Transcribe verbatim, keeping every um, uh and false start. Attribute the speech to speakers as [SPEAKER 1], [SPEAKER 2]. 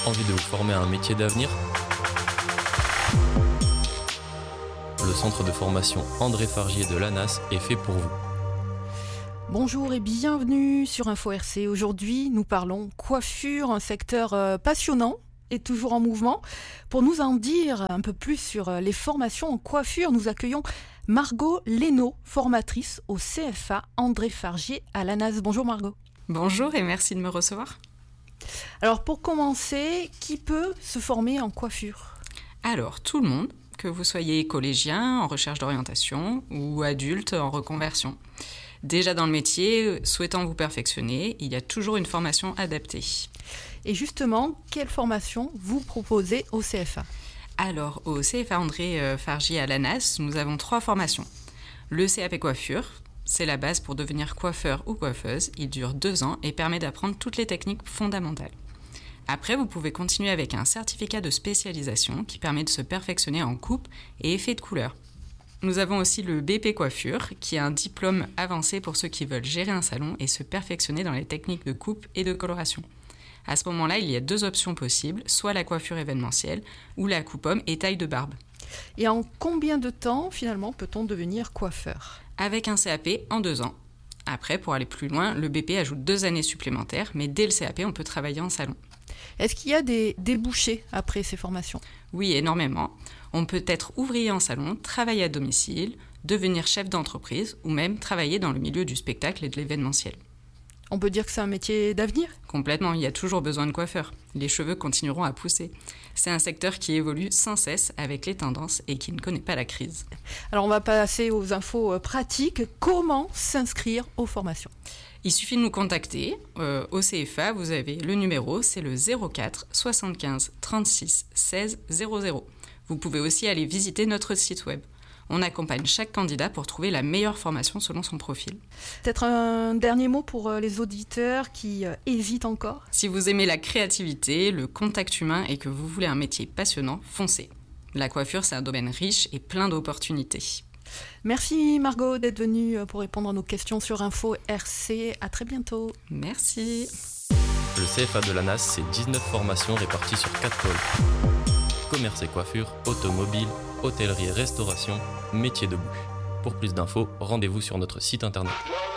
[SPEAKER 1] Envie de vous former à un métier d'avenir ? Le centre de formation André Fargier de l'A N A S est fait pour vous.
[SPEAKER 2] Bonjour et bienvenue sur Info R C. Aujourd'hui, nous parlons coiffure, un secteur euh, passionnant et toujours en mouvement. Pour nous en dire un peu plus sur euh, les formations en coiffure, nous accueillons Margot Leno, formatrice au C F A André Fargier à l'A N A S. Bonjour Margot.
[SPEAKER 3] Bonjour et merci de me recevoir.
[SPEAKER 2] Alors pour commencer, qui peut se former en coiffure ?
[SPEAKER 3] Alors, tout le monde, que vous soyez collégien en recherche d'orientation ou adulte en reconversion. Déjà dans le métier, souhaitant vous perfectionner, il y a toujours une formation adaptée.
[SPEAKER 2] Et justement, quelle formation vous proposez au C F A ?
[SPEAKER 3] Alors, au C F A André Fargier à l'A N A S, nous avons trois formations. Le C A P coiffure, c'est la base pour devenir coiffeur ou coiffeuse. Il dure deux ans et permet d'apprendre toutes les techniques fondamentales. Après, vous pouvez continuer avec un certificat de spécialisation qui permet de se perfectionner en coupe et effet de couleur. Nous avons aussi le B P coiffure, qui est un diplôme avancé pour ceux qui veulent gérer un salon et se perfectionner dans les techniques de coupe et de coloration. À ce moment-là, il y a deux options possibles, soit la coiffure événementielle ou la coupe-homme et taille de barbe.
[SPEAKER 2] Et en combien de temps, finalement, peut-on devenir coiffeur ?
[SPEAKER 3] Avec un C A P en deux ans. Après, pour aller plus loin, le B P ajoute deux années supplémentaires, mais dès le C A P, on peut travailler en salon.
[SPEAKER 2] Est-ce qu'il y a des débouchés après ces formations ?
[SPEAKER 3] Oui, énormément. On peut être ouvrier en salon, travailler à domicile, devenir chef d'entreprise ou même travailler dans le milieu du spectacle et de l'événementiel.
[SPEAKER 2] On peut dire que c'est un métier d'avenir ?
[SPEAKER 3] Complètement, il y a toujours besoin de coiffeurs. Les cheveux continueront à pousser. C'est un secteur qui évolue sans cesse avec les tendances et qui ne connaît pas la crise.
[SPEAKER 2] Alors on va passer aux infos pratiques. Comment s'inscrire aux formations ?
[SPEAKER 3] Il suffit de nous contacter. Euh, au C F A, vous avez le numéro, c'est le zéro quatre soixante-quinze trente-six seize zéro zéro. Vous pouvez aussi aller visiter notre site web. On accompagne chaque candidat pour trouver la meilleure formation selon son profil.
[SPEAKER 2] Peut-être un dernier mot pour les auditeurs qui euh, hésitent encore ?
[SPEAKER 3] Si vous aimez la créativité, le contact humain et que vous voulez un métier passionnant, foncez. La coiffure, c'est un domaine riche et plein d'opportunités.
[SPEAKER 2] Merci Margot d'être venue pour répondre à nos questions sur Info R C. À très bientôt.
[SPEAKER 3] Merci.
[SPEAKER 1] Le C F A de l'A N A S, c'est dix-neuf formations réparties sur quatre pôles. Commerce et coiffure, automobile, hôtellerie et restauration, métier de bouche. Pour plus d'infos, rendez-vous sur notre site internet.